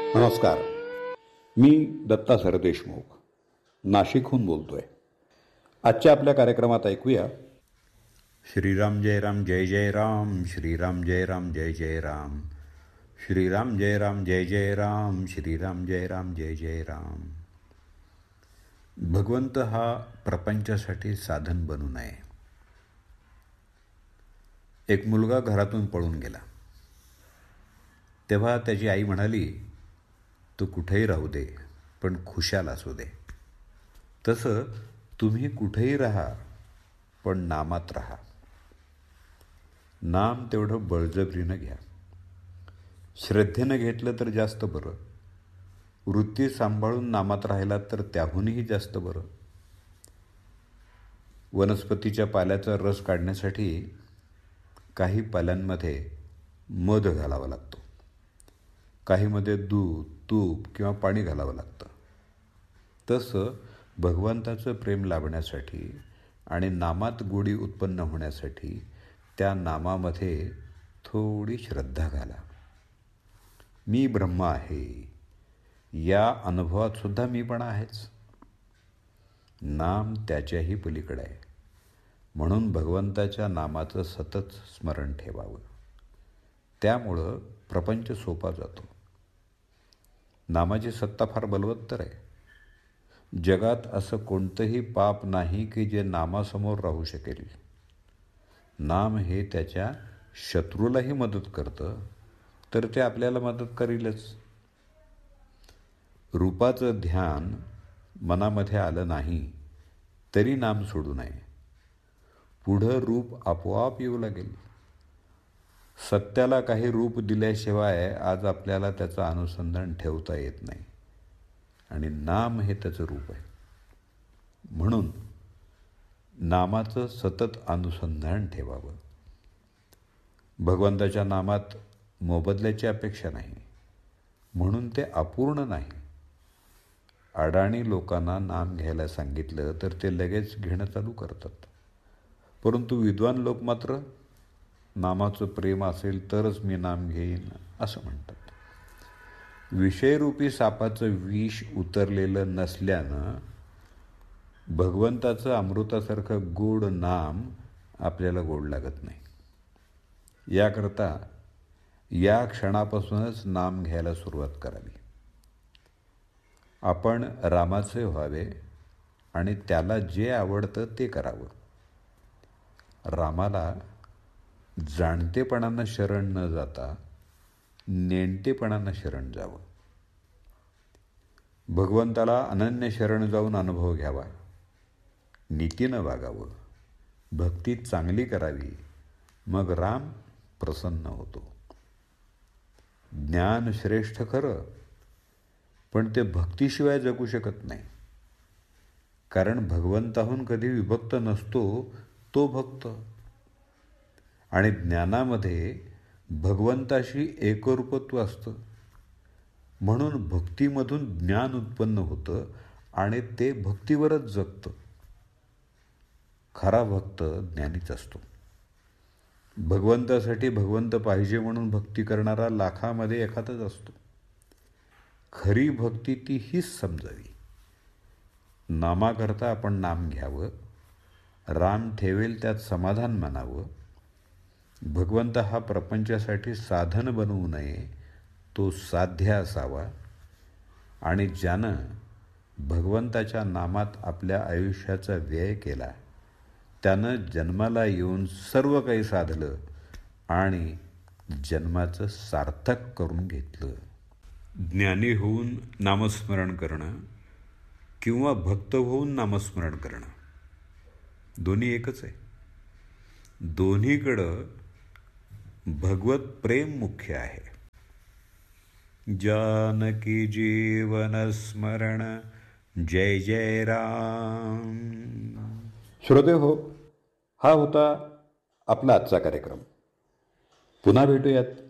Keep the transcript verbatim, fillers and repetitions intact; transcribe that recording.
नमस्कार. मी दत्ता सरदेशमुख नाशिकहून बोलतोय. आजच्या आपल्या कार्यक्रमात ऐकूया श्रीराम जय राम जय जय राम, श्रीराम जय राम जय जय राम, श्रीराम जय राम जय जय राम, श्रीराम जय राम जय जय राम. भगवंत हा प्रपंचासाठी साधन बनू नये. एक मुलगा घरातून पळून गेला. तेव्हा त्याची आई म्हणाली, तू कुठेही राहू दे, पण खुशाल असू दे. तसं तुम्ही कुठेही राहा, पण नामात राहा. नाम तेवढं बळजबरीनं घ्या. श्रद्धेनं घेतलं तर जास्त बरं. वृत्ती सांभाळून नामात राहिला तर त्याहूनही जास्त बरं. वनस्पतीच्या पाल्याचा रस काढण्यासाठी काही पाल्यांमध्ये मध घालावा लागतो, काहीमध्ये दूध, तूप किंवा पाणी घालावं लागतं. तसं भगवंताचं प्रेम लाभण्यासाठी आणि नामात गोडी उत्पन्न होण्यासाठी त्या नामामध्ये थोडी श्रद्धा घाला. मी ब्रह्म आहे या अनुभवात सुद्धा मी पण आहेच. नाम त्याच्याही पलीकडे आहे. म्हणून भगवंताच्या नामाचं सतत स्मरण ठेवावं. त्यामुळं प्रपंच सोपा जातो. नामाची सत्ता फार बलवत्तर आहे. जगात असं कोणतंही पाप नाही की जे नामासमोर राहू शकेल. नाम हे त्याच्या शत्रूलाही मदत करतं, तर ते आपल्याला मदत करीलच. रूपाचं ध्यान मनामध्ये आलं नाही तरी नाम सोडू नये. पुढं रूप आपोआप येऊ लागेल. सत्याला काही रूप दिल्याशिवाय आज आपल्याला त्याचं अनुसंधान ठेवता येत नाही, आणि नाम हे त्याचं रूप आहे. म्हणून नामाचं सतत अनुसंधान ठेवावं. भगवंताच्या नामात मोबदल्याची अपेक्षा नाही, म्हणून ते अपूर्ण नाही. अडाणी लोकांना नाम घ्यायला सांगितलं तर ते लगेच घेणं चालू करतात. परंतु विद्वान लोक मात्र नामाचं प्रेम असेल तरच मी नाम घेईन असं म्हणतात. विषयरूपी सापाचं विष उतरलेलं नसल्यानं भगवंताचं अमृतासारखं गोड नाम आपल्याला गोड लागत नाही. याकरता या क्षणापासूनच नाम घ्यायला सुरुवात करावी. आपण रामाचे व्हावे आणि त्याला जे आवडतं ते करावं. रामाला जाणतेपणानं शरण न जाता नेणतेपणानं शरण जावं. भगवंताला अनन्य शरण जाऊन अनुभव घ्यावा. नीतीनं वागावं. भक्ती चांगली करावी. मग राम प्रसन्न होतो. ज्ञान श्रेष्ठ खरं, पण ते भक्तीशिवाय जगू शकत नाही. कारण भगवंताहून कधी विभक्त नसतो तो भक्त. आणि ज्ञानामध्ये भगवंताशी एकरूपत्व असतं. म्हणून भक्तीमधून ज्ञान उत्पन्न होतं आणि ते भक्तीवरच जगतं. खरा भक्त ज्ञानीच असतो. भगवंतासाठी भगवंत पाहिजे म्हणून भक्ती करणारा लाखामध्ये एखादाच असतो. खरी भक्ती ती हीच समजावी. नामाकरता आपण नाम घ्यावं. राम ठेवेल त्यात समाधान मानावं. भगवंत हा प्रपंचासाठी साधन बनवू नये, तो साध्य असावा. आणि ज्यानं भगवंताच्या नामात आपल्या आयुष्याचा व्यय केला त्यानं जन्माला येऊन सर्व काही साधलं आणि जन्माचं सार्थक करून घेतलं. ज्ञानी होऊन नामस्मरण करणं किंवा भक्त होऊन नामस्मरण करणं दोन्ही एकच आहे. दोन्हीकडं भगवत प्रेम मुख्य आहे. जानकी जीवन स्मरण जय जय राम. श्रोते हो, हा होता आपला आजचा कार्यक्रम. पुन्हा भेटूयात